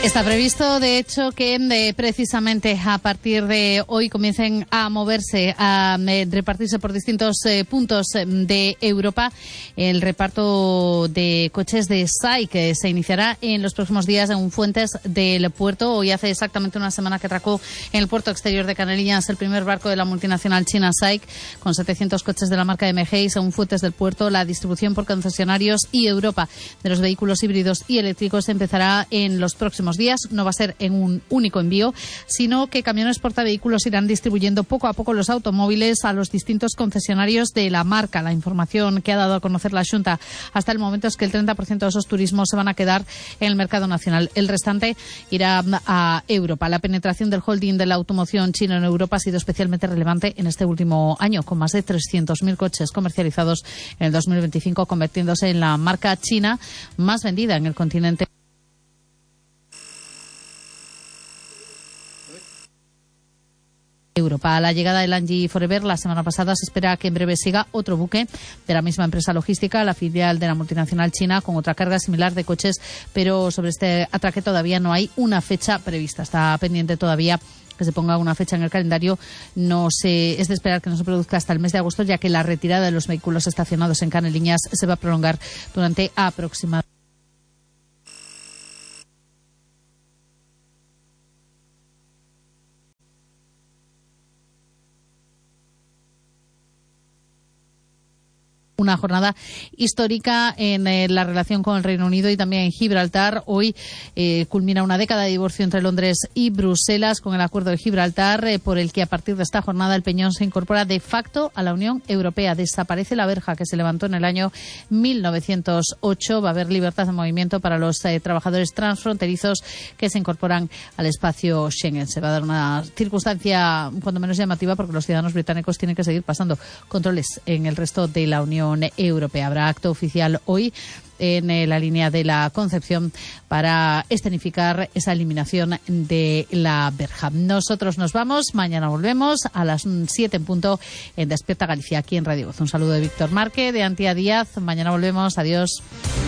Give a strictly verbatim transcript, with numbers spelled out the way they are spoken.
Está previsto, de hecho, que de, precisamente a partir de hoy comiencen a moverse, a eh, repartirse por distintos eh, puntos de Europa el reparto de coches de S A I, que se iniciará en los próximos días en Fuentes del Puerto. Hoy hace exactamente una semana que atracó en el puerto exterior de Canarias el primer barco de la multinacional china S A I, con setecientos coches de la marca M G. Y según Fuentes del Puerto, la distribución por concesionarios y Europa de los vehículos híbridos y eléctricos empezará en los próximos días. No va a ser en un único envío, sino que Camiones Portavehículos irán distribuyendo poco a poco los automóviles a los distintos concesionarios de la marca. La información que ha dado a conocer la Xunta hasta el momento es que el treinta por ciento de esos turismos se van a quedar en el mercado nacional. El restante irá a Europa. La penetración del holding de la automoción chino en Europa ha sido especialmente relevante en este último año, con más de trescientos mil coches comercializados en el dos mil veinticinco, convirtiéndose en la marca china más vendida en el continente. Europa. A la llegada del Angie Forever la semana pasada, se espera que en breve siga otro buque de la misma empresa logística, la filial de la multinacional china, con otra carga similar de coches, pero sobre este atraque todavía no hay una fecha prevista. Está pendiente todavía que se ponga una fecha en el calendario. No se, es de esperar que no se produzca hasta el mes de agosto, ya que la retirada de los vehículos estacionados en Caneliñas se va a prolongar durante aproximadamente una jornada histórica en eh, la relación con el Reino Unido y también en Gibraltar. Hoy eh, culmina una década de divorcio entre Londres y Bruselas con el acuerdo de Gibraltar, eh, por el que a partir de esta jornada el Peñón se incorpora de facto a la Unión Europea. Desaparece la verja que se levantó en el año mil novecientos ocho. Va a haber libertad de movimiento para los eh, trabajadores transfronterizos que se incorporan al espacio Schengen. Se va a dar una circunstancia cuando menos llamativa, porque los ciudadanos británicos tienen que seguir pasando controles en el resto de la Unión Europea. Habrá acto oficial hoy en eh, la línea de la Concepción para escenificar esa eliminación de la verja. Nosotros nos vamos, mañana volvemos a las siete en punto en Despierta Galicia, aquí en Radio Voz. Un saludo de Víctor Márquez, de Antía Díaz. Mañana volvemos. Adiós.